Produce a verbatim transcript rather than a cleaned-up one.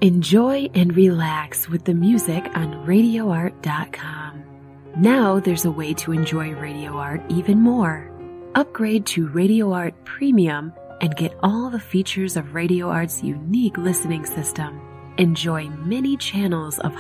Enjoy and relax with the music on radio art dot com. Now there's a way to enjoy Radio Art even more. Upgrade to Radio Art Premium and get all the features of Radio Art's unique listening system. Enjoy many channels of